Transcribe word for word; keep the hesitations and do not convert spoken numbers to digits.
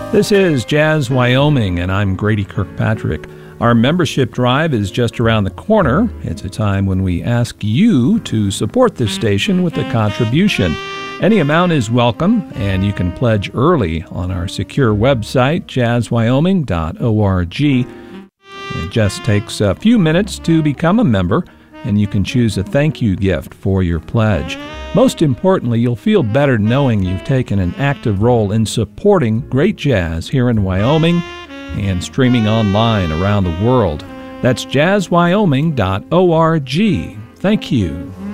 This is Jazz Wyoming, and I'm Grady Kirkpatrick. Our membership drive is just around the corner. It's a time when we ask you to support this station with a contribution. Any amount is welcome, and you can pledge early on our secure website, jazz wyoming dot org. It just takes a few minutes to become a member, and you can choose a thank you gift for your pledge. Most importantly, you'll feel better knowing you've taken an active role in supporting great jazz here in Wyoming and streaming online around the world. That's jazz wyoming dot org. Thank you.